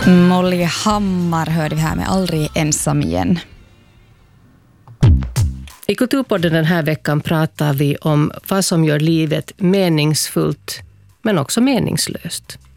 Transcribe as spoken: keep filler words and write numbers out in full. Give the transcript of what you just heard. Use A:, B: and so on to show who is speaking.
A: Molly Hammar hörde vi här med Aldrig ensam igen.
B: I Kulturpodden den här veckan pratar vi om vad som gör livet meningsfullt men också meningslöst.